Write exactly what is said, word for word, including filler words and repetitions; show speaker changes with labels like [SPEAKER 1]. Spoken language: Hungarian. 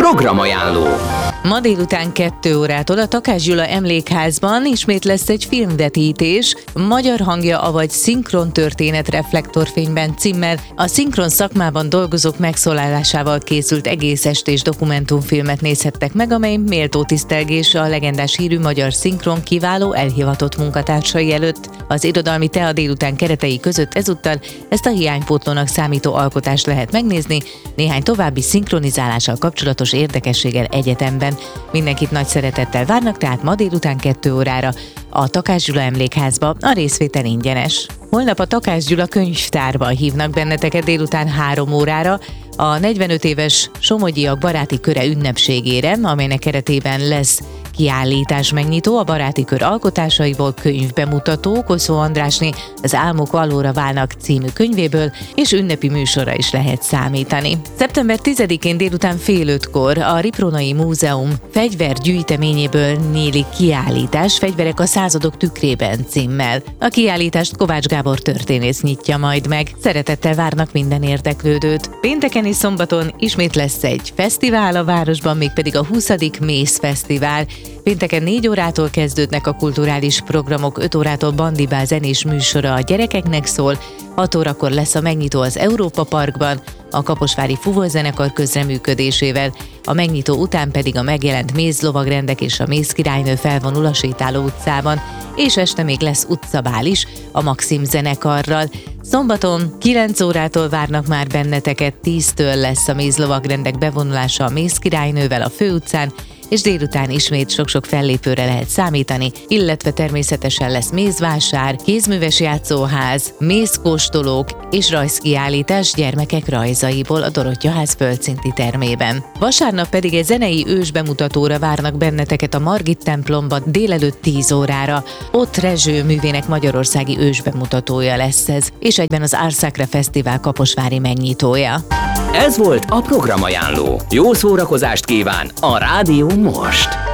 [SPEAKER 1] Programajánló.
[SPEAKER 2] Ma délután kettő órától a Takács Gyula Emlékházban ismét lesz egy filmvetítés, Magyar hangja, avagy Szinkron történet reflektorfényben címmel a szinkron szakmában dolgozók megszólalásával készült egész estés dokumentumfilmet nézhettek meg, amely méltó tisztelgés a legendás hírű magyar szinkron kiváló elhivatott munkatársai előtt. Az irodalmi tea délután keretei között ezúttal ezt a hiánypótlónak számító alkotást lehet megnézni, néhány további szinkronizálással kapcsolatos érdekességgel egyetemben. Mindenkit nagy szeretettel várnak, tehát ma délután kettő órára a Takács Gyula Emlékházba, a részvétel ingyenes. Holnap a Takács Gyula könyvtárba hívnak benneteket délután három órára a negyvenöt éves Somogyiak baráti köre ünnepségére, amelynek keretében lesz kiállítás megnyitó a baráti kör alkotásaiból, könyvbemutató Koszó Andrásné Az álmok valóra válnak című könyvéből, és ünnepi műsorra is lehet számítani. szeptember tizedikén délután fél ötkor a Ripronai Múzeum fegyvergyűjteményéből nyílik kiállítás Fegyverek a századok tükrében címmel. A kiállítást Kovács Gábor történész nyitja majd meg. Szeretettel várnak minden érdeklődőt. Pénteken és szombaton ismét lesz egy fesztivál a városban, mégpedig a huszadik Mész Fesztivál. Pénteken négy órától kezdődnek a kulturális programok, öt órától bandibál zenés műsora a gyerekeknek szól, hat órakor lesz a megnyitó az Európa Parkban, a Kaposvári Fuvolzenekar közreműködésével, a megnyitó után pedig a megjelent mézlovagrendek és a mézkirálynő felvonul a Sétáló utcában, és este még lesz utcabál is a Maxim zenekarral. Szombaton kilenc órától várnak már benneteket, tíztől lesz a mézlovagrendek bevonulása a mézkirálynővel a főutcán, és délután ismét sok-sok fellépőre lehet számítani, illetve természetesen lesz mézvásár, kézműves játszóház, mézkóstolók és rajzkiállítás gyermekek rajzaiból a Dorottyaház földszinti termében. Vasárnap pedig egy zenei ősbemutatóra várnak benneteket a Margit templomban délelőtt tíz órára. Ott Rezső művének magyarországi ősbemutatója lesz ez, és egyben az Art Sacra Fesztivál kaposvári megnyitója.
[SPEAKER 1] Ez volt a Programajánló. Jó szórakozást kíván a Rádió most!